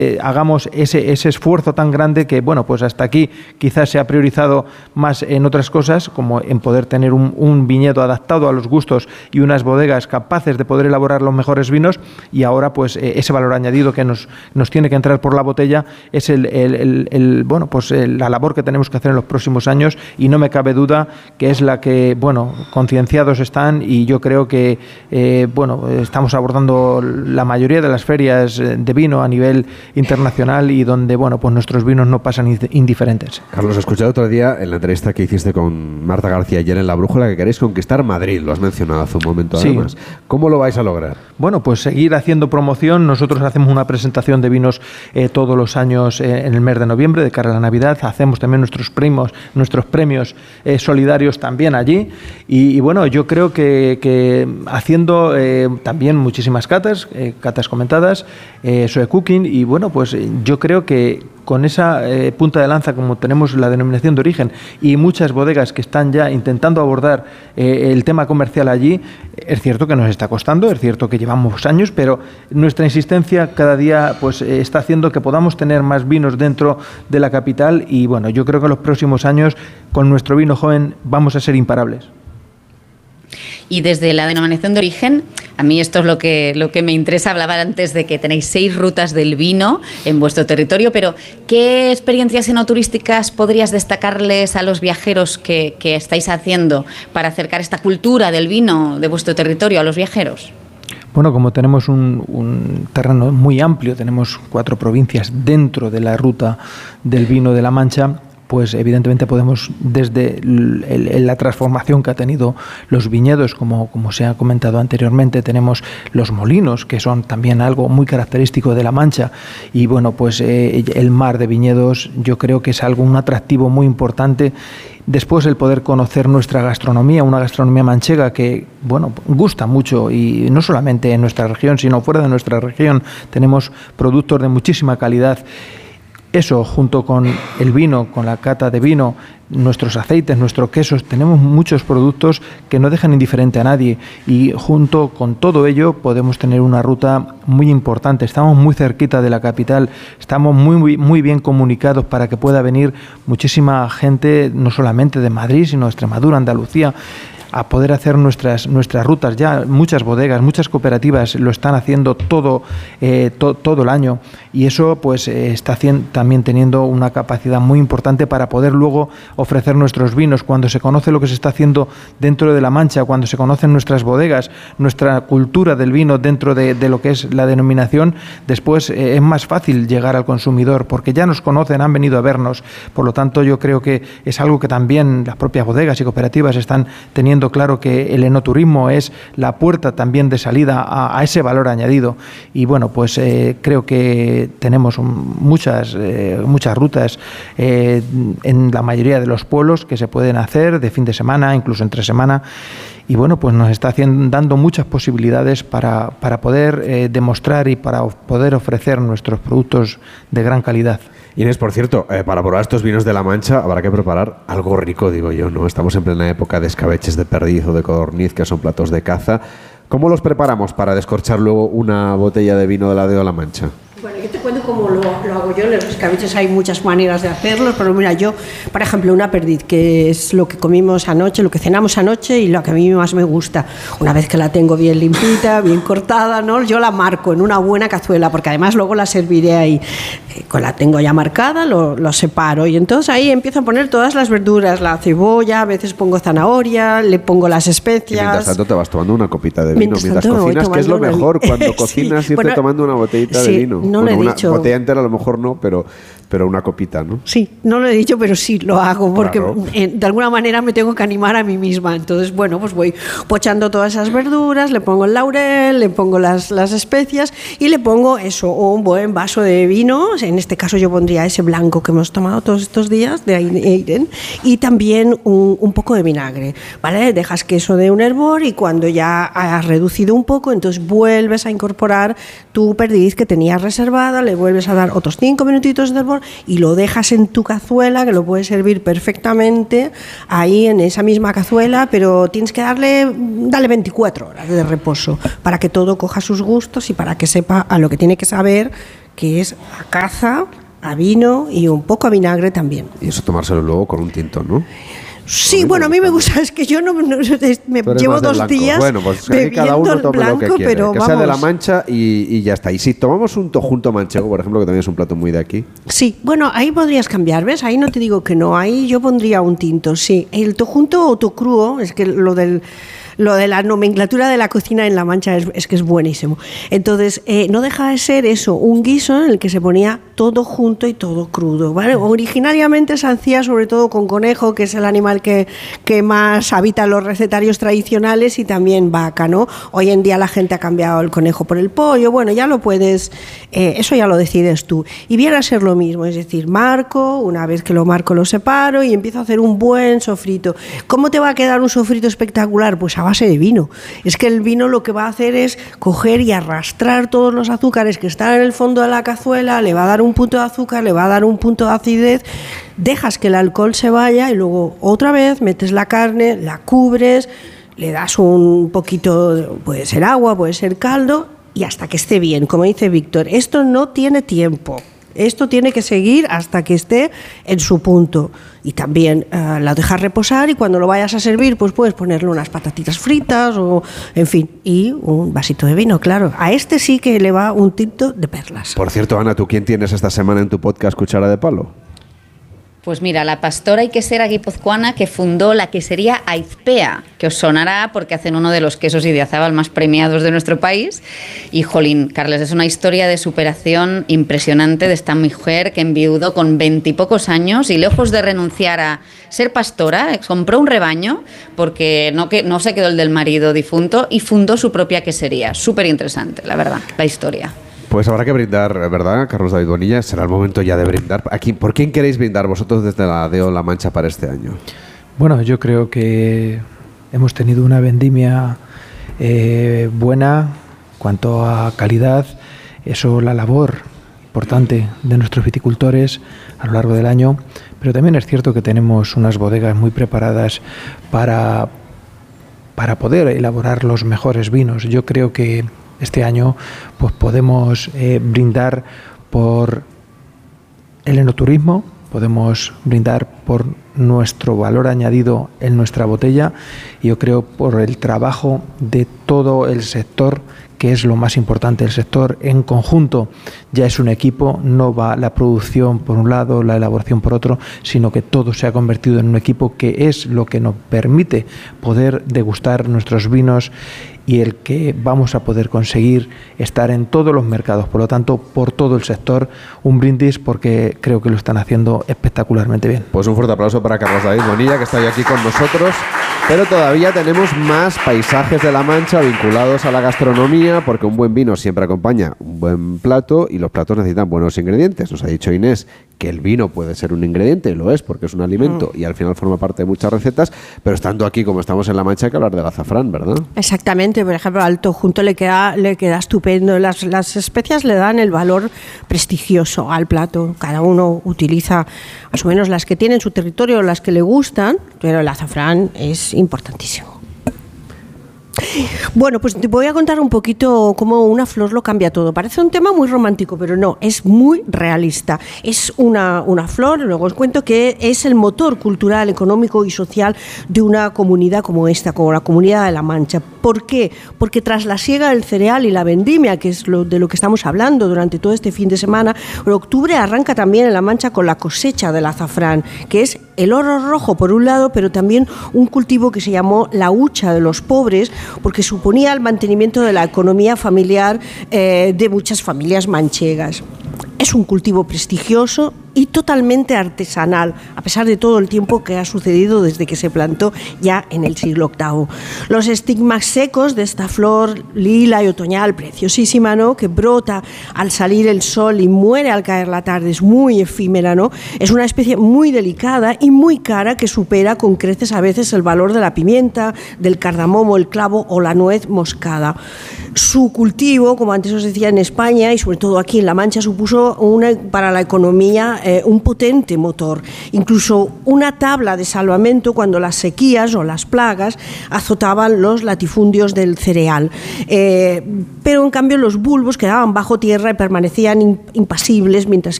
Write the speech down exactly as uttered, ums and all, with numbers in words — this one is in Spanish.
Eh, hagamos ese, ese esfuerzo tan grande que, bueno, pues hasta aquí quizás se ha priorizado más en otras cosas, como en poder tener un, un viñedo adaptado a los gustos y unas bodegas capaces de poder elaborar los mejores vinos, y ahora pues eh, ese valor añadido que nos, nos tiene que entrar por la botella es el, el, el, el bueno, pues el, la labor que tenemos que hacer en los próximos años, y no me cabe duda que es la que, bueno, concienciados están, y yo creo que, eh, bueno, estamos abordando la mayoría de las ferias de vino a nivel internacional, y donde, bueno, pues nuestros vinos no pasan indiferentes. Carlos, escuché otro día en la entrevista que hiciste con Marta García ayer en La Brújula que queréis conquistar Madrid, lo has mencionado hace un momento además. Sí. ¿Cómo lo vais a lograr? Bueno, pues seguir haciendo promoción. Nosotros hacemos una presentación de vinos eh, todos los años eh, en el mes de noviembre, de cara a la Navidad. Hacemos también nuestros premios, nuestros premios eh, solidarios también allí, y, y bueno, yo creo que, que haciendo eh, también muchísimas catas, eh, catas comentadas, eh, Soe Cooking, y bueno, pues yo creo que con esa eh, punta de lanza, como tenemos la denominación de origen y muchas bodegas que están ya intentando abordar eh, el tema comercial allí, es cierto que nos está costando, es cierto que llevamos años, pero nuestra insistencia cada día pues eh, está haciendo que podamos tener más vinos dentro de la capital, y bueno, yo creo que en los próximos años con nuestro vino joven vamos a ser imparables. Y desde la denominación de origen, a mí esto es lo que, lo que me interesa. Hablaba antes de que tenéis seis rutas del vino en vuestro territorio, pero ¿qué experiencias enoturísticas podrías destacarles a los viajeros que, que estáis haciendo para acercar esta cultura del vino de vuestro territorio a los viajeros? Bueno, como tenemos un, un terreno muy amplio, tenemos cuatro provincias dentro de la ruta del vino de La Mancha, pues evidentemente podemos, desde el, el, la transformación que ha tenido los viñedos, como, como se ha comentado anteriormente, tenemos los molinos, que son también algo muy característico de La Mancha, y bueno, pues eh, el mar de viñedos yo creo que es algo, un atractivo muy importante. Después el poder conocer nuestra gastronomía, una gastronomía manchega que, bueno, gusta mucho, y no solamente en nuestra región, sino fuera de nuestra región tenemos productos de muchísima calidad. Eso, junto con el vino, con la cata de vino, nuestros aceites, nuestros quesos, tenemos muchos productos que no dejan indiferente a nadie, y junto con todo ello podemos tener una ruta muy importante. Estamos muy cerquita de la capital, estamos muy, muy, muy bien comunicados para que pueda venir muchísima gente, no solamente de Madrid, sino de Extremadura, Andalucía, a poder hacer nuestras nuestras rutas. Ya muchas bodegas, muchas cooperativas lo están haciendo todo eh, to, todo el año, y eso pues eh, está cien, también teniendo una capacidad muy importante para poder luego ofrecer nuestros vinos. Cuando se conoce lo que se está haciendo dentro de La Mancha, cuando se conocen nuestras bodegas, nuestra cultura del vino dentro de, de lo que es la denominación, después eh, es más fácil llegar al consumidor, porque ya nos conocen, han venido a vernos. Por lo tanto, yo creo que es algo que también las propias bodegas y cooperativas están teniendo claro, que el enoturismo es la puerta también de salida a, a ese valor añadido. Y bueno, pues eh, creo que tenemos un, muchas eh, muchas rutas eh, en la mayoría de los pueblos que se pueden hacer de fin de semana, incluso entre semana, y bueno, pues nos está haciendo, dando muchas posibilidades para, para poder eh, demostrar y para poder ofrecer nuestros productos de gran calidad. Inés, por cierto, eh, para probar estos vinos de La Mancha habrá que preparar algo rico, digo yo, ¿no? Estamos en plena época de escabeches de perdiz o de codorniz, que son platos de caza. ¿Cómo los preparamos para descorchar luego una botella de vino de la de La Mancha? Bueno, yo te cuento cómo lo, lo hago yo. Los escabeches hay muchas maneras de hacerlos, pero mira, yo, por ejemplo, una perdiz, que es lo que comimos anoche, lo que cenamos anoche y lo que a mí más me gusta. Una vez que la tengo bien limpita, bien cortada, ¿no? Yo la marco en una buena cazuela, porque además luego la serviré ahí. Eh, con la tengo ya marcada, lo, lo separo, y entonces ahí empiezo a poner todas las verduras, la cebolla, a veces pongo zanahoria, le pongo las especias. Y mientras tanto te vas tomando una copita de vino, mientras, mientras cocinas, que es lo mejor, cuando cocinas sí. irte bueno, tomando una botellita sí, de vino. No bueno, lo he una dicho. Botella entera a lo mejor no, pero, pero una copita, ¿no? Sí, no lo he dicho, pero sí lo hago, porque claro. eh, de alguna manera me tengo que animar a mí misma. Entonces, bueno, pues voy pochando todas esas verduras, le pongo el laurel, le pongo las, las especias y le pongo eso, un buen vaso de vino. En este caso yo pondría ese blanco que hemos tomado todos estos días de Eiren, y también un, un poco de vinagre, ¿vale? Dejas que eso dé un hervor, y cuando ya has reducido un poco, entonces vuelves a incorporar tu perdiz que tenías reservada, le vuelves a dar otros cinco minutitos de hervor y lo dejas en tu cazuela, que lo puedes servir perfectamente ahí en esa misma cazuela, pero tienes que darle, darle veinticuatro horas de reposo para que todo coja sus gustos y para que sepa a lo que tiene que saber, que es a caza, a vino y un poco a vinagre también. Y eso tomárselo luego con un tinto, ¿no? Sí, bueno, a mí me gusta, es que yo no, no me llevo dos días bueno, pues bebiendo cada uno el tome blanco, lo que quiere, pero que vamos. sea de la Mancha y, y ya está. Y si tomamos un tojunto manchego, por ejemplo, que también es un plato muy de aquí. Sí, bueno, ahí podrías cambiar, ¿ves? Ahí no te digo que no, ahí yo pondría un tinto, sí. El tojunto o tocruo, es que lo del... Lo de la nomenclatura de la cocina en La Mancha es, es que es buenísimo. Entonces, eh, no deja de ser eso, un guiso en el que se ponía todo junto y todo crudo, ¿vale? Originariamente se hacía sobre todo con conejo, que es el animal que, que más habita en los recetarios tradicionales, y también vaca, ¿no? Hoy en día la gente ha cambiado el conejo por el pollo, bueno, ya lo puedes, eh, eso ya lo decides tú. Y viene a ser lo mismo, es decir, marco, una vez que lo marco lo separo y empiezo a hacer un buen sofrito. ¿Cómo te va a quedar un sofrito espectacular? Pues a base de vino. Es que el vino lo que va a hacer es coger y arrastrar todos los azúcares que están en el fondo de la cazuela, le va a dar un punto de azúcar, le va a dar un punto de acidez, dejas que el alcohol se vaya y luego otra vez metes la carne, la cubres, le das un poquito, puede ser agua, puede ser caldo, y hasta que esté bien. Como dice Víctor, esto no tiene tiempo. Esto tiene que seguir hasta que esté en su punto. Y también uh, la dejas reposar, y cuando lo vayas a servir, pues puedes ponerle unas patatitas fritas o, en fin, y un vasito de vino, claro. A este sí que le va un tinto de perlas. Por cierto, Ana, ¿tú quién tienes esta semana en tu podcast Cuchara de Palo? Pues mira, la pastora y quesera guipuzcoana que fundó la quesería Aizpea, que os sonará porque hacen uno de los quesos Idiazábal más premiados de nuestro país. Y jolín, Carles, es una historia de superación impresionante de esta mujer que enviudó con veintipocos años y, lejos de renunciar a ser pastora, compró un rebaño porque no, que, no se quedó el del marido difunto y fundó su propia quesería. Súper interesante, la verdad, la historia. Pues habrá que brindar, ¿verdad, Carlos David Bonilla? Será el momento ya de brindar. Aquí, ¿por quién queréis brindar vosotros desde la Deo La Mancha para este año? Bueno, yo creo que hemos tenido una vendimia eh, buena cuanto a calidad. Eso, la labor importante de nuestros viticultores a lo largo del año. Pero también es cierto que tenemos unas bodegas muy preparadas para, para poder elaborar los mejores vinos. Yo creo que este año pues podemos eh, brindar por el enoturismo, podemos brindar por nuestro valor añadido en nuestra botella, y yo creo por el trabajo de todo el sector, que es lo más importante. El sector en conjunto ya es un equipo, no va la producción por un lado, la elaboración por otro, sino que todo se ha convertido en un equipo, que es lo que nos permite poder degustar nuestros vinos y el que vamos a poder conseguir estar en todos los mercados. Por lo tanto, por todo el sector, un brindis, porque creo que lo están haciendo espectacularmente bien. Pues un fuerte aplauso para Carlos David Bonilla, que está hoy aquí con nosotros. Pero todavía tenemos más paisajes de La Mancha vinculados a la gastronomía, porque un buen vino siempre acompaña un buen plato, y los platos necesitan buenos ingredientes. Nos ha dicho Inés que el vino puede ser un ingrediente, y lo es, porque es un alimento, mm. y al final forma parte de muchas recetas, pero estando aquí, como estamos en La Mancha, hay que hablar del azafrán, ¿verdad? Exactamente. Por ejemplo, al tojunto le queda, le queda estupendo. Las, las especias le dan el valor prestigioso al plato. Cada uno utiliza más o menos las que tiene en su territorio, las que le gustan, pero el azafrán es importantísimo. Bueno, pues te voy a contar un poquito cómo una flor lo cambia todo. Parece un tema muy romántico, pero no, es muy realista. Es una, una flor, luego os cuento, que es el motor cultural, económico y social de una comunidad como esta, como la Comunidad de La Mancha. ¿Por qué? Porque tras la siega del cereal y la vendimia, que es lo de lo que estamos hablando durante todo este fin de semana, en octubre arranca también en La Mancha con la cosecha del azafrán, que es el oro rojo por un lado, pero también un cultivo que se llamó la hucha de los pobres, porque suponía el mantenimiento de la economía familiar eh, de muchas familias manchegas. Es un cultivo prestigioso y totalmente artesanal, a pesar de todo el tiempo que ha sucedido desde que se plantó ya en el siglo octavo. Los estigmas secos de esta flor lila y otoñal, preciosísima, ¿no?, que brota al salir el sol y muere al caer la tarde, es muy efímera, ¿no? Es una especie muy delicada y muy cara, que supera con creces a veces el valor de la pimienta, del cardamomo, el clavo o la nuez moscada. Su cultivo, como antes os decía, en España y sobre todo aquí en La Mancha, supuso una, para la economía eh, un potente motor, incluso una tabla de salvamento cuando las sequías o las plagas azotaban los latifundios del cereal. Eh, pero en cambio los bulbos quedaban bajo tierra y permanecían impasibles mientras